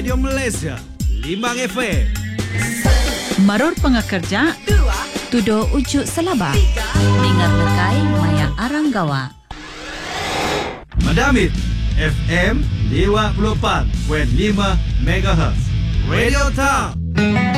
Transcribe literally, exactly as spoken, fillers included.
Radio Malaysia Limang F M. Maror pengakerja Tudo ujuk selaba Dengar lekai maya arang gawa Madamit F M lima puluh empat perpuluhan lima megahertz. Radio Town.